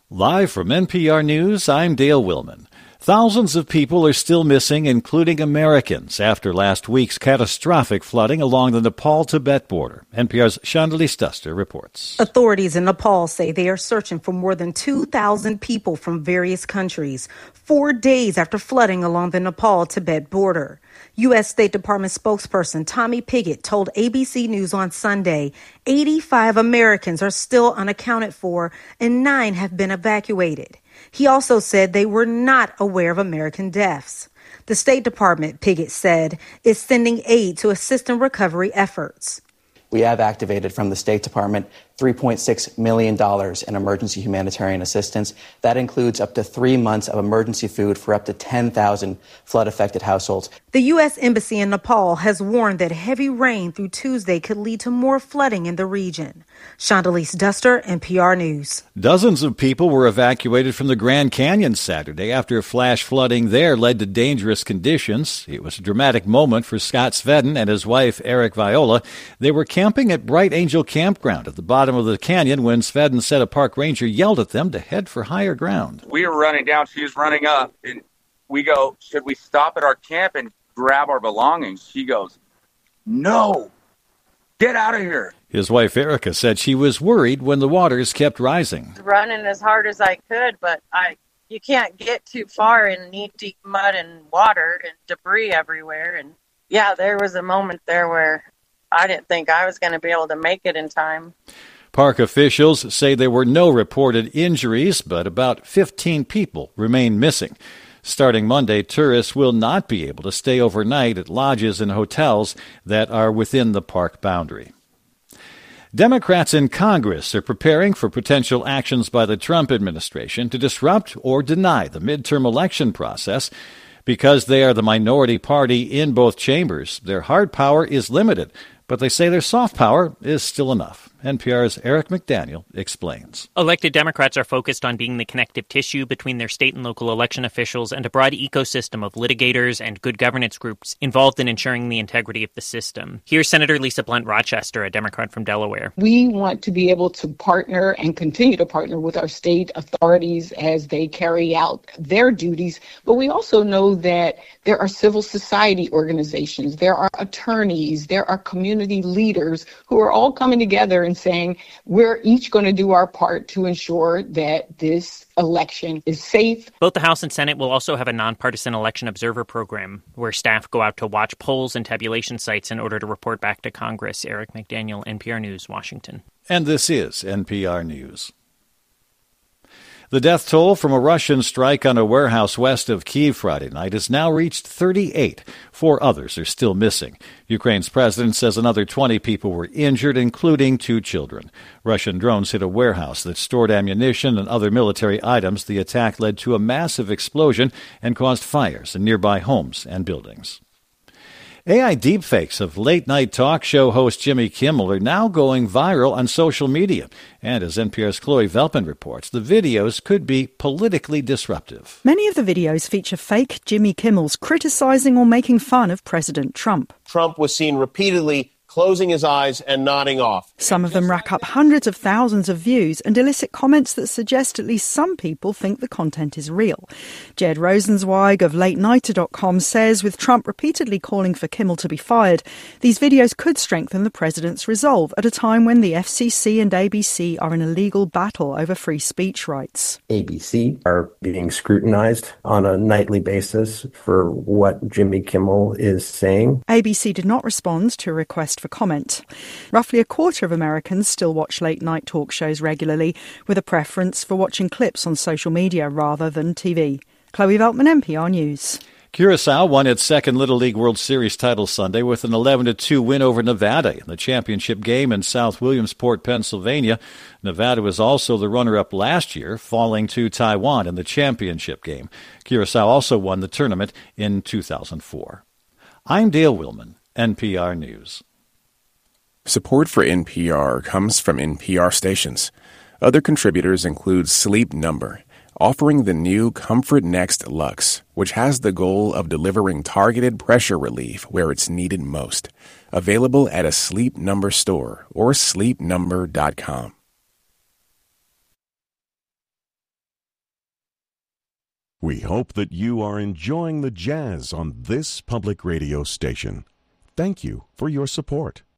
Live from NPR News, I'm Dale Willman. Thousands of people are still missing, including Americans, after last week's catastrophic flooding along the Nepal-Tibet border. NPR's Chandalise Duster reports. Authorities in Nepal say they are searching for more than 2,000 people from various countries, 4 days after flooding along the Nepal-Tibet border. U.S. State Department spokesperson Tommy Pigott told ABC News on Sunday 85 Americans are still unaccounted for and 9 have been evacuated. He also said they were not aware of American deaths. The State Department, Pigott said, is sending aid to assist in recovery efforts. We have activated from the State Department $3.6 million in emergency humanitarian assistance. That includes up to 3 months of emergency food for up to 10,000 flood-affected households. The U.S. Embassy in Nepal has warned that heavy rain through Tuesday could lead to more flooding in the region. Chandalise Duster, NPR News. Dozens of people were evacuated from the Grand Canyon Saturday after flash flooding there led to dangerous conditions. It was a dramatic moment for Scott Svedden and his wife, Eric Viola. They were camping at Bright Angel Campground at the bottom of the canyon when Svedden said a park ranger yelled at them to head for higher ground. We were running down, she was running up, and we go, should we stop at our camp and grab our belongings? She goes, no, get out of here. His wife Erica said she was worried when the waters kept rising. Running as hard as I could, but you can't get too far in knee-deep mud and water and debris everywhere. And yeah, there was a moment there where I didn't think I was going to be able to make it in time. Park officials say there were no reported injuries, but about 15 people remain missing. Starting Monday, tourists will not be able to stay overnight at lodges and hotels that are within the park boundary. Democrats in Congress are preparing for potential actions by the Trump administration to disrupt or deny the midterm election process. Because they are the minority party in both chambers, their hard power is limited, but they say their soft power is still enough. NPR's Eric McDaniel explains. Elected Democrats are focused on being the connective tissue between their state and local election officials and a broad ecosystem of litigators and good governance groups involved in ensuring the integrity of the system. Here's Senator Lisa Blunt Rochester, a Democrat from Delaware. We want to be able to partner and continue to partner with our state authorities as they carry out their duties, but we also know that there are civil society organizations, there are attorneys, there are community leaders who are all coming together and saying we're each going to do our part to ensure that this election is safe. Both the House and Senate will also have a nonpartisan election observer program where staff go out to watch polls and tabulation sites in order to report back to Congress. Eric McDaniel, NPR News, Washington. And this is NPR News. The death toll from a Russian strike on a warehouse west of Kyiv Friday night has now reached 38. 4 others are still missing. Ukraine's president says another 20 people were injured, including 2 children. Russian drones hit a warehouse that stored ammunition and other military items. The attack led to a massive explosion and caused fires in nearby homes and buildings. AI deepfakes of late-night talk show host Jimmy Kimmel are now going viral on social media. And as NPR's Chloe Veltman reports, the videos could be politically disruptive. Many of the videos feature fake Jimmy Kimmels criticizing or making fun of President Trump. Trump was seen repeatedly closing his eyes and nodding off. Some of them rack up hundreds of thousands of views and elicit comments that suggest at least some people think the content is real. Jed Rosenzweig of LateNighter.com says with Trump repeatedly calling for Kimmel to be fired, these videos could strengthen the president's resolve at a time when the FCC and ABC are in a legal battle over free speech rights. ABC are being scrutinized on a nightly basis for what Jimmy Kimmel is saying. ABC did not respond to a request for comment. Roughly a quarter of Americans still watch late-night talk shows regularly, with a preference for watching clips on social media rather than TV. Chloe Veltman, NPR News. Curaçao won its second Little League World Series title Sunday with an 11-2 win over Nevada in the championship game in South Williamsport, Pennsylvania. Nevada was also the runner-up last year, falling to Taiwan in the championship game. Curaçao also won the tournament in 2004. I'm Dale Willman, NPR News. Support for NPR comes from NPR stations. Other contributors include Sleep Number, offering the new Comfort Next Luxe, which has the goal of delivering targeted pressure relief where it's needed most. Available at a Sleep Number store or sleepnumber.com. We hope that you are enjoying the jazz on this public radio station. Thank you for your support.